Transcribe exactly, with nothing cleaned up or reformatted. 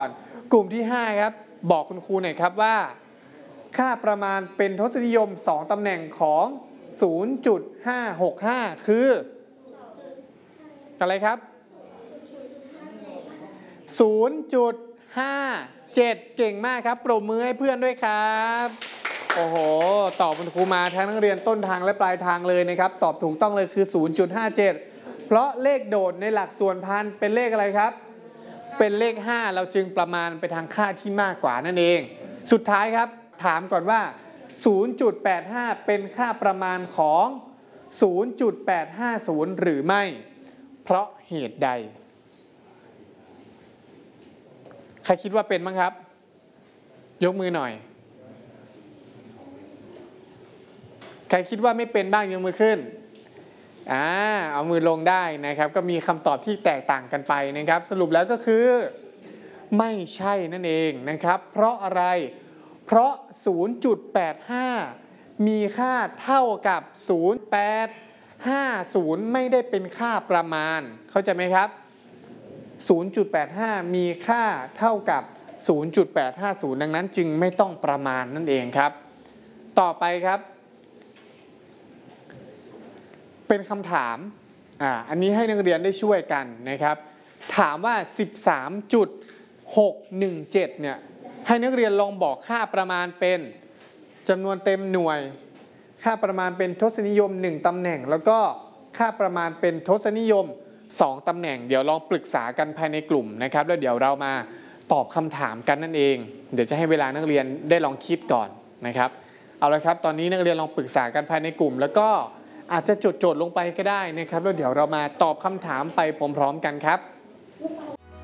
กลุ่มที่ห้าครับบอกคุณครูหน่อยครับว่าค่าประมาณเป็นทศนิยมสองตำแหน่งของ ศูนย์จุดห้าหกห้า คืออะไรครับ ศูนย์จุดห้าเจ็ด เก่งมากครับปรบมือให้เพื่อนด้วยครับโอ้โหตอบคุณครูมาทั้งนักเรียนต้นทางและปลายทางเลยนะครับตอบถูกต้องเลยคือ ศูนย์จุดห้าเจ็ด เพราะเลขโดดในหลักส่วนพันเป็นเลขอะไรครับเป็นเลขห้าเราจึงประมาณไปทางค่าที่มากกว่านั่นเองสุดท้ายครับถามก่อนว่า ศูนย์จุดแปดห้า เป็นค่าประมาณของ ศูนย์จุดแปดห้าศูนย์ หรือไม่เพราะเหตุใดใครคิดว่าเป็นบ้างครับยกมือหน่อยใครคิดว่าไม่เป็นบ้างยกมือขึ้นอ่าเอามือลงได้นะครับก็มีคำตอบที่แตกต่างกันไปนะครับสรุปแล้วก็คือไม่ใช่นั่นเองนะครับเพราะอะไรเพราะ ศูนย์จุดแปดห้า มีค่าเท่ากับ ศูนย์จุดแปดห้าศูนย์ ไม่ได้เป็นค่าประมาณเข้าใจไหมครับ ศูนย์จุดแปดห้า มีค่าเท่ากับ ศูนย์จุดแปดห้าศูนย์ ดังนั้นจึงไม่ต้องประมาณนั่นเองครับต่อไปครับเป็นคำถามอ่าอันนี้ให้นักเรียนได้ช่วยกันนะครับถามว่า สิบสามจุดหกหนึ่งเจ็ด เนี่ยให้นักเรียนลองบอกค่าประมาณเป็นจำนวนเต็มหน่วยค่าประมาณเป็นทศนิยมหนึ่งตำแหน่งแล้วก็ค่าประมาณเป็นทศนิยมสองตำแหน่งเดี๋ยวลองปรึกษากันภายในกลุ่มนะครับแล้วเดี๋ยวเรามาตอบคำถามกันนั่นเองเดี๋ยวจะให้เวลานักเรียนได้ลองคิดก่อนนะครับเอาละครับตอนนี้นักเรียนลองปรึกษากันภายในกลุ่มแล้วก็อาจจะจดโจทย์ลงไปก็ได้นะครับแล้วเดี๋ยวเรามาตอบคำถามไปพร้อมๆกันครับ